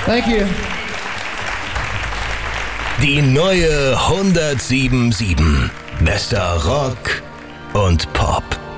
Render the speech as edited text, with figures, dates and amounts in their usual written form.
Thank you. Die neue 107.7. Bester Rock und Pop.